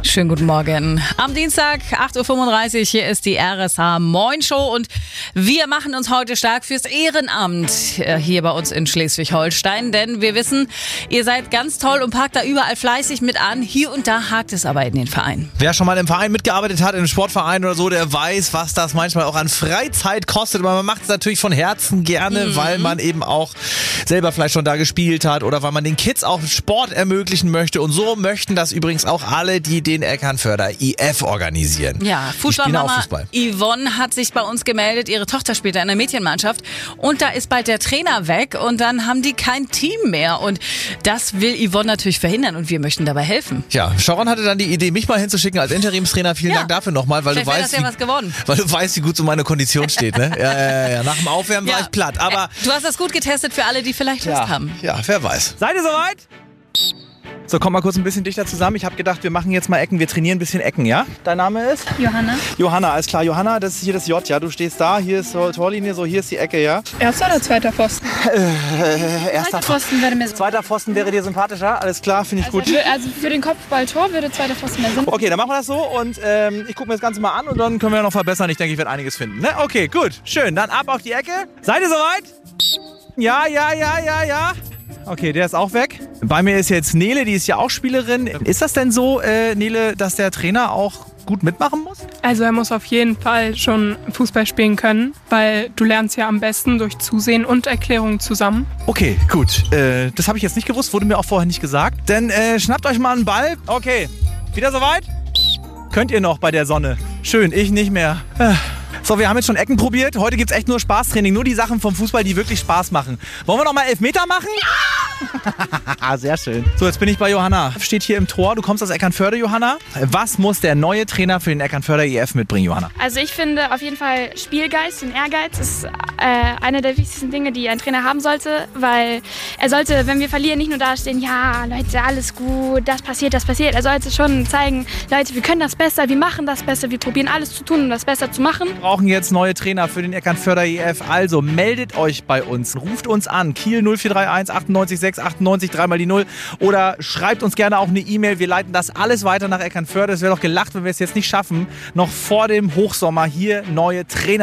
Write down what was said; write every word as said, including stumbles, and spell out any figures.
Schönen guten Morgen. Am Dienstag, acht Uhr fünfunddreißig, hier ist die R S H Moin Show und wir machen uns heute stark fürs Ehrenamt hier bei uns in Schleswig-Holstein, denn wir wissen, ihr seid ganz toll und packt da überall fleißig mit an. Hier und da hakt es aber in den Verein. Wer schon mal im Verein mitgearbeitet hat, in einem Sportverein oder so, der weiß, was das manchmal auch an Freizeit kostet. Aber man macht es natürlich von Herzen gerne, mhm. weil man eben auch selber vielleicht schon da gespielt hat oder weil man den Kids auch Sport ermöglichen möchte. Und so möchten das übrigens auch alle, die den Eckernförder I F organisieren. Ja, Fußballmama Fußball. Yvonne hat sich bei uns gemeldet. Ihre Tochter spielt da in der Mädchenmannschaft und da ist bald der Trainer weg und dann haben die kein Team mehr. Und das will Yvonne natürlich verhindern und wir möchten dabei helfen. Ja, Sharon hatte dann die Idee, mich mal hinzuschicken als Interimstrainer. Vielen ja. Dank dafür nochmal, weil du weißt, das ja was gewonnen. weil du weißt, wie gut so meine Kondition steht. Ne? Ja, ja, ja. Nach dem Aufwärmen ja. war ich platt. Aber du hast das gut getestet für alle, die vielleicht ja, Lust haben. Ja, wer weiß. Seid ihr soweit? So, komm mal kurz ein bisschen dichter zusammen. Ich habe gedacht, wir machen jetzt mal Ecken. Wir trainieren ein bisschen Ecken, ja? Dein Name ist? Johanna. Johanna, alles klar. Johanna, das ist hier das J, ja? Du stehst da, hier ist die Torlinie, so, hier ist die Ecke, ja? Erster oder zweiter Pfosten? Äh, erster Zweiter Pfosten wäre mir so. Zweiter Pfosten wäre dir sympathischer? Alles klar, finde ich also, gut. Für, also für den Kopfballtor würde zweiter Pfosten mehr Sinn. Okay, dann machen wir das so und ähm, ich gucke mir das Ganze mal an und dann können wir noch verbessern. Ich denke, ich werde einiges finden. Ne? Okay, gut, schön. Dann ab auf die Ecke. Seid ihr soweit? Ja, ja, ja, ja, ja. Okay, der ist auch weg. Bei mir ist jetzt Nele, die ist ja auch Spielerin. Ist das denn so, äh, Nele, dass der Trainer auch gut mitmachen muss? Also er muss auf jeden Fall schon Fußball spielen können, weil du lernst ja am besten durch Zusehen und Erklärung zusammen. Okay, gut. Äh, das habe ich jetzt nicht gewusst, wurde mir auch vorher nicht gesagt. Dann äh, schnappt euch mal einen Ball. Okay, wieder soweit? Könnt ihr noch bei der Sonne? Schön, ich nicht mehr. Äh. So, wir haben jetzt schon Ecken probiert. Heute gibt es echt nur Spaßtraining. Nur die Sachen vom Fußball, die wirklich Spaß machen. Wollen wir noch mal Elfmeter machen? Ja! Sehr schön. So, jetzt bin ich bei Johanna. Steht hier im Tor. Du kommst aus Eckernförde, Johanna. Was muss der neue Trainer für den Eckernförder I F mitbringen, Johanna? Also ich finde auf jeden Fall Spielgeist und Ehrgeiz ist äh, eine der wichtigsten Dinge, die ein Trainer haben sollte. Weil er sollte, wenn wir verlieren, nicht nur dastehen, ja, Leute, alles gut, das passiert, das passiert. Er sollte schon zeigen, Leute, wir können das besser, wir machen das besser, wir probieren alles zu tun, um das besser zu machen. Wir brauchen jetzt neue Trainer für den Eckernförder I F. Also meldet euch bei uns, ruft uns an, Kiel null vier drei eins achtundneunzig sechs achtundneunzig drei mal die null oder schreibt uns gerne auch eine E-Mail. Wir leiten das alles weiter nach Eckernförde. Es wäre doch gelacht, wenn wir es jetzt nicht schaffen, noch vor dem Hochsommer hier neue Trainer